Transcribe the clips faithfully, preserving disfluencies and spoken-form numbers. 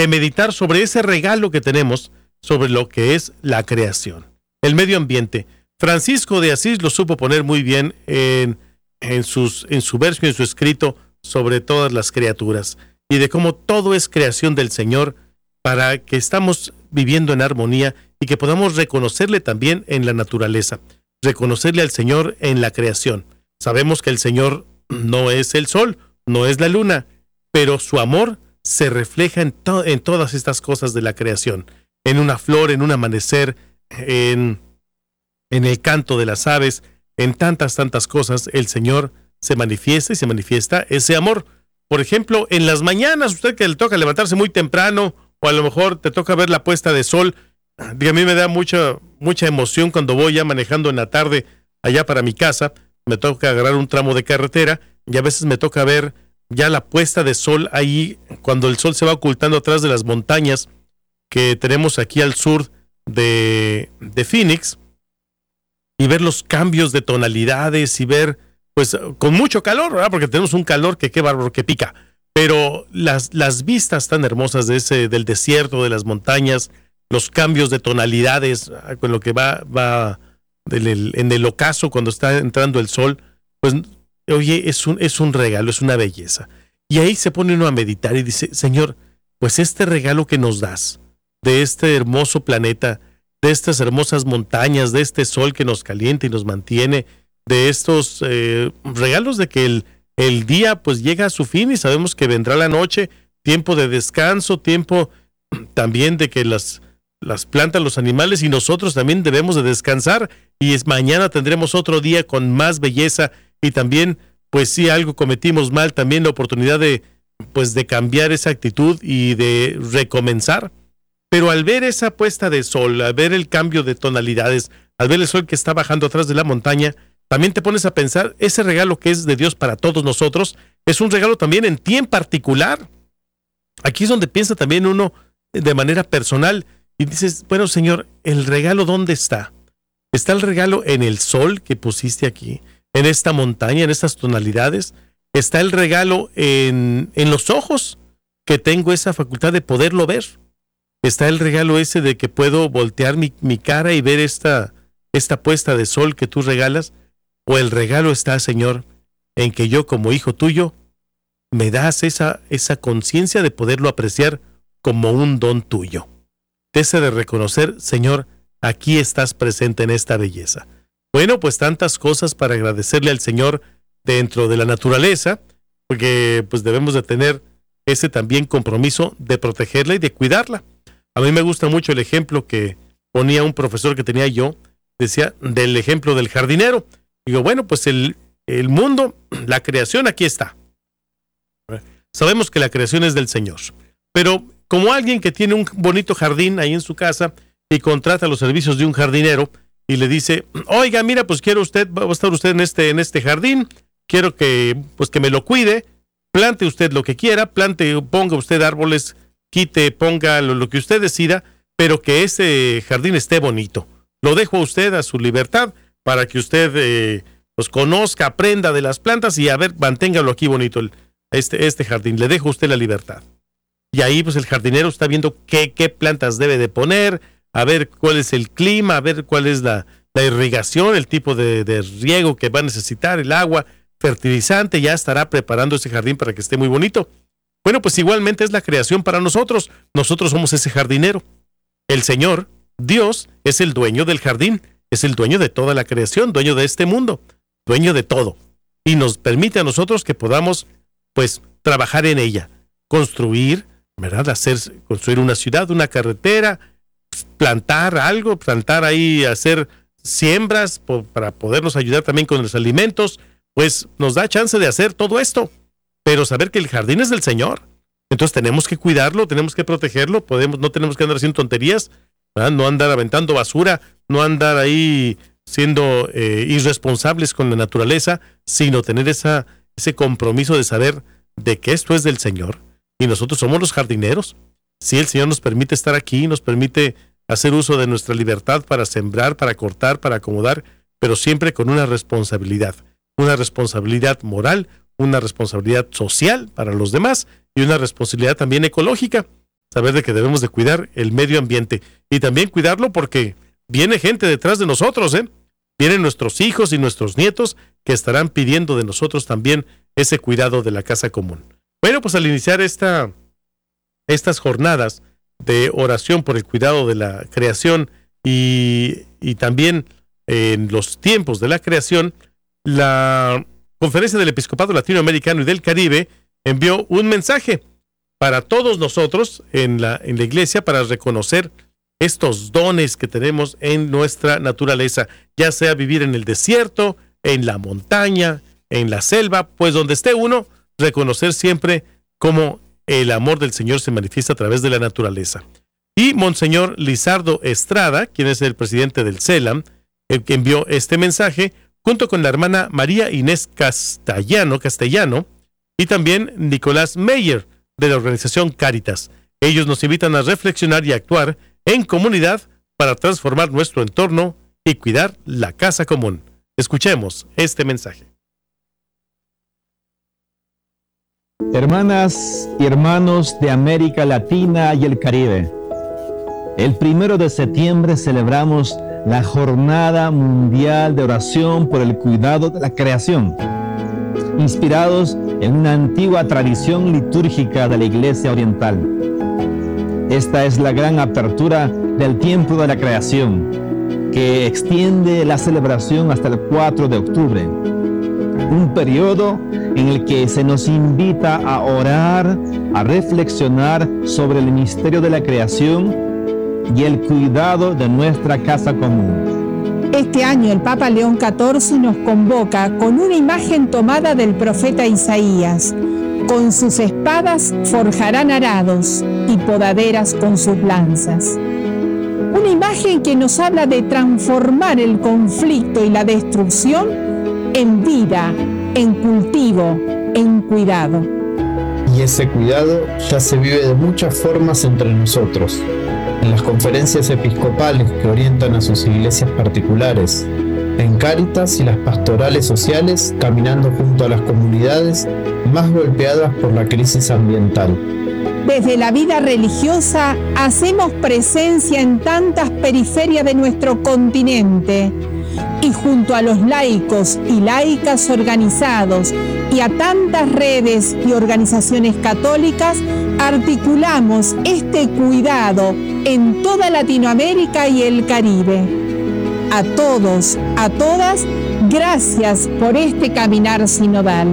de meditar sobre ese regalo que tenemos, sobre lo que es la creación, el medio ambiente. Francisco de Asís lo supo poner muy bien en, en, sus, en su verso y en su escrito sobre todas las criaturas, y de cómo todo es creación del Señor, para que estamos viviendo en armonía y que podamos reconocerle también en la naturaleza, reconocerle al Señor en la creación. Sabemos que el Señor no es el sol, no es la luna, pero su amor se refleja en, to- en todas estas cosas de la creación, en una flor, en un amanecer, en, en el canto de las aves, en tantas, tantas cosas. El Señor se manifiesta y se manifiesta ese amor. Por ejemplo, en las mañanas, usted que le toca levantarse muy temprano, o a lo mejor te toca ver la puesta de sol, a mí me da mucha, mucha emoción cuando voy ya manejando en la tarde allá para mi casa. Me toca agarrar un tramo de carretera y a veces me toca ver ya la puesta de sol ahí, cuando el sol se va ocultando atrás de las montañas que tenemos aquí al sur de, de Phoenix, y ver los cambios de tonalidades y ver, pues, con mucho calor, ¿verdad? Porque tenemos un calor que qué bárbaro, que pica. Pero las, las vistas tan hermosas de ese, del desierto, de las montañas, los cambios de tonalidades, con lo que va, va del, el, en el ocaso cuando está entrando el sol, pues, oye, es un, es un regalo, es una belleza. Y ahí se pone uno a meditar y dice, Señor, pues este regalo que nos das, de este hermoso planeta, de estas hermosas montañas, de este sol que nos calienta y nos mantiene, de estos eh, regalos de que el El día pues llega a su fin y sabemos que vendrá la noche, tiempo de descanso, tiempo también de que las, las plantas, los animales y nosotros también debemos de descansar, y es, mañana tendremos otro día con más belleza, y también pues si algo cometimos mal, también la oportunidad de pues de cambiar esa actitud y de recomenzar. Pero al ver esa puesta de sol, al ver el cambio de tonalidades, al ver el sol que está bajando atrás de la montaña, también te pones a pensar, ese regalo que es de Dios para todos nosotros, es un regalo también en ti en particular. Aquí es donde piensa también uno de manera personal y dices, bueno, Señor, ¿el regalo dónde está? ¿Está el regalo en el sol que pusiste aquí, en esta montaña, en estas tonalidades? ¿Está el regalo en, en los ojos, que tengo esa facultad de poderlo ver? ¿Está el regalo ese de que puedo voltear mi, mi cara y ver esta, esta puesta de sol que tú regalas? ¿O el regalo está, Señor, en que yo como hijo tuyo me das esa, esa conciencia de poderlo apreciar como un don tuyo? Ese de reconocer, Señor, aquí estás presente en esta belleza. Bueno, pues tantas cosas para agradecerle al Señor dentro de la naturaleza, porque pues debemos de tener ese también compromiso de protegerla y de cuidarla. A mí me gusta mucho el ejemplo que ponía un profesor que tenía yo, decía del ejemplo del jardinero. Digo, bueno, pues el, el mundo, la creación aquí está. Sabemos que la creación es del Señor, pero como alguien que tiene un bonito jardín ahí en su casa y contrata los servicios de un jardinero y le dice, oiga, mira, pues quiero usted, va a estar usted en este, en este jardín, quiero que, pues que me lo cuide, plante usted lo que quiera, plante, ponga usted árboles, quite, ponga lo, lo que usted decida, pero que ese jardín esté bonito. Lo dejo a usted a su libertad, para que usted eh, pues conozca, aprenda de las plantas y a ver, manténgalo aquí bonito, el, este, este jardín. Le dejo a usted la libertad. Y ahí pues el jardinero está viendo qué, qué plantas debe de poner, a ver cuál es el clima, a ver cuál es la, la irrigación, el tipo de, de riego que va a necesitar, el agua, fertilizante, ya estará preparando ese jardín para que esté muy bonito. Bueno, pues igualmente es la creación para nosotros. Nosotros somos ese jardinero. El Señor, Dios, es el dueño del jardín. Es el dueño de toda la creación, dueño de este mundo, dueño de todo. Y nos permite a nosotros que podamos, pues, trabajar en ella, construir, ¿verdad? Hacer, construir una ciudad, una carretera, plantar algo, plantar ahí, hacer siembras po- para podernos ayudar también con los alimentos, pues nos da chance de hacer todo esto. Pero saber que el jardín es del Señor. Entonces tenemos que cuidarlo, tenemos que protegerlo, podemos, no tenemos que andar haciendo tonterías, ¿verdad? No andar aventando basura, no andar ahí siendo eh, irresponsables con la naturaleza, sino tener esa, ese compromiso de saber de que esto es del Señor y nosotros somos los jardineros. Sí, el Señor nos permite estar aquí, nos permite hacer uso de nuestra libertad para sembrar, para cortar, para acomodar, pero siempre con una responsabilidad, una responsabilidad moral, una responsabilidad social para los demás y una responsabilidad también ecológica. saber de que debemos de cuidar el medio ambiente y también cuidarlo porque viene gente detrás de nosotros, ¿eh? Vienen nuestros hijos y nuestros nietos que estarán pidiendo de nosotros también ese cuidado de la casa común. Bueno, pues al iniciar esta, estas jornadas de oración por el cuidado de la creación y, y también en los tiempos de la creación, la Conferencia del Episcopado Latinoamericano y del Caribe envió un mensaje para todos nosotros en la, en la iglesia para reconocer estos dones que tenemos en nuestra naturaleza, ya sea vivir en el desierto, en la montaña, en la selva, pues donde esté uno, reconocer siempre cómo el amor del Señor se manifiesta a través de la naturaleza. Y Monseñor Lizardo Estrada, quien es el presidente del CELAM, el que envió este mensaje, junto con la hermana María Inés Castellano, Castellano y también Nicolás Meyer, de la organización Cáritas. Ellos nos invitan a reflexionar y actuar en comunidad para transformar nuestro entorno y cuidar la casa común. Escuchemos este mensaje. Hermanas y hermanos de América Latina y el Caribe, el primero de septiembre celebramos la Jornada Mundial de Oración por el Cuidado de la Creación, inspirados en una antigua tradición litúrgica de la Iglesia Oriental. Esta es la gran apertura del tiempo de la creación, que extiende la celebración hasta el cuatro de octubre, un periodo en el que se nos invita a orar, a reflexionar sobre el misterio de la creación y el cuidado de nuestra casa común. Este año el Papa León catorce nos convoca con una imagen tomada del profeta Isaías. Con sus espadas forjarán arados y podaderas con sus lanzas. Una imagen que nos habla de transformar el conflicto y la destrucción en vida, en cultivo, en cuidado. Y ese cuidado ya se vive de muchas formas entre nosotros. En las conferencias episcopales que orientan a sus iglesias particulares, en Cáritas y las pastorales sociales, caminando junto a las comunidades más golpeadas por la crisis ambiental. Desde la vida religiosa hacemos presencia en tantas periferias de nuestro continente y junto a los laicos y laicas organizados y a tantas redes y organizaciones católicas articulamos este cuidado en toda Latinoamérica y el Caribe. A todos, a todas, gracias por este caminar sinodal.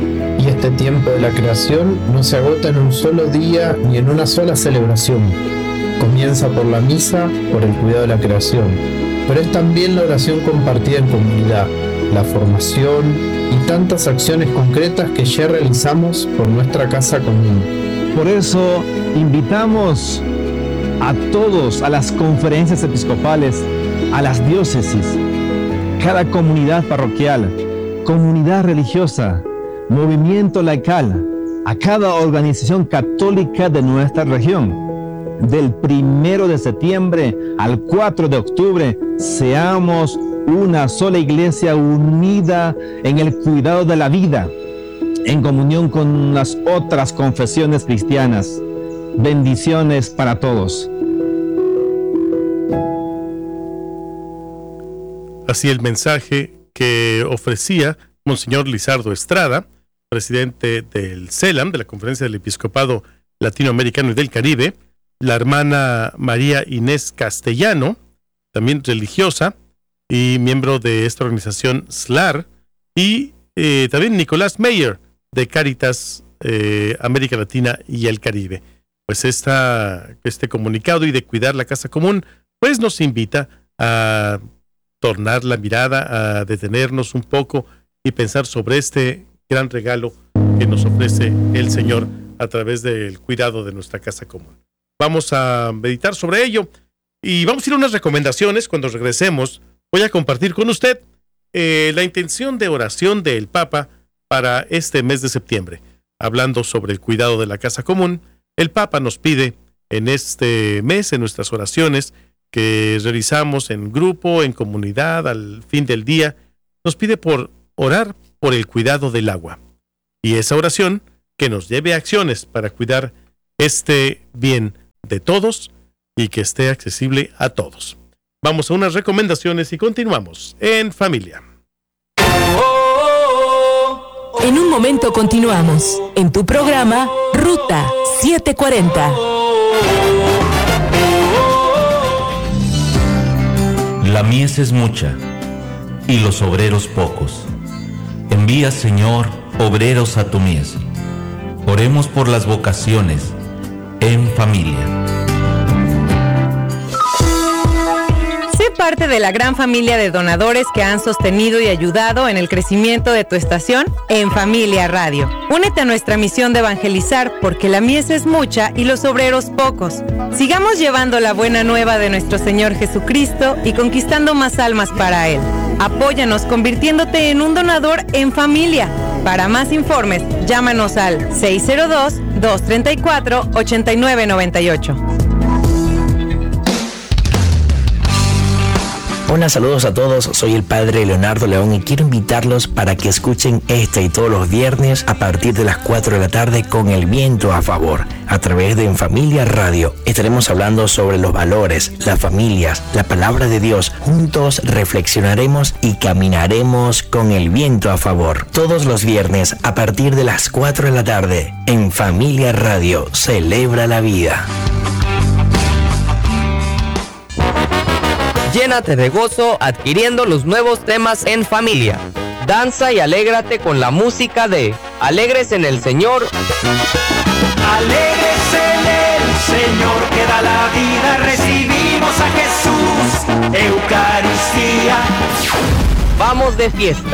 Y este tiempo de la creación no se agota en un solo día ni en una sola celebración. Comienza por la misa, por el cuidado de la creación, pero es también la oración compartida en comunidad, la formación y tantas acciones concretas que ya realizamos por nuestra casa común. Por eso invitamos a todos a las conferencias episcopales, a las diócesis, cada comunidad parroquial, comunidad religiosa, movimiento laical, a cada organización católica de nuestra región. Del primero de septiembre al cuatro de octubre, seamos una sola iglesia unida en el cuidado de la vida, en comunión con las otras confesiones cristianas. Bendiciones para todos. Así el mensaje que ofrecía Monseñor Lizardo Estrada, presidente del CELAM, de la Conferencia del Episcopado Latinoamericano y del Caribe, la hermana María Inés Castellano, también religiosa y miembro de esta organización S L A R, y eh, también Nicolás Meyer, de Cáritas eh, América Latina y el Caribe. Pues esta, este comunicado y de cuidar la casa común, pues nos invita a tornar la mirada, a detenernos un poco y pensar sobre este gran regalo que nos ofrece el Señor a través del cuidado de nuestra casa común. Vamos a meditar sobre ello y vamos a ir a unas recomendaciones. Cuando regresemos, voy a compartir con usted eh, la intención de oración del Papa para este mes de septiembre. Hablando sobre el cuidado de la casa común, el Papa nos pide en este mes, en nuestras oraciones que realizamos en grupo, en comunidad, al fin del día, nos pide por orar por el cuidado del agua. Y esa oración que nos lleve a acciones para cuidar este bien de todos y que esté accesible a todos. Vamos a unas recomendaciones y continuamos en familia. En un momento continuamos en tu programa Ruta setecientos cuarenta. La mies es mucha y los obreros pocos. Envía, Señor, obreros a tu mies. Oremos por las vocaciones en familia. Sé parte de la gran familia de donadores que han sostenido y ayudado en el crecimiento de tu estación En Familia Radio. Únete a nuestra misión de evangelizar porque la mies es mucha y los obreros pocos. Sigamos llevando la buena nueva de nuestro Señor Jesucristo y conquistando más almas para Él. Apóyanos convirtiéndote en un donador en familia. Para más informes, llámanos al seis cero dos, dos tres cuatro, ocho nueve nueve ocho. Hola, saludos a todos, soy el padre Leonardo León y quiero invitarlos para que escuchen este y todos los viernes a partir de las cuatro de la tarde con el viento a favor, a través de En Familia Radio. Estaremos hablando sobre los valores, las familias, la palabra de Dios. Juntos reflexionaremos y caminaremos con el viento a favor. Todos los viernes a partir de las cuatro de la tarde, En Familia Radio, celebra la vida. Llénate de gozo adquiriendo los nuevos temas En Familia. Danza y alégrate con la música de Alegres en el Señor. Alegres en el Señor que da la vida, recibimos a Jesús, Eucaristía. Vamos de fiesta.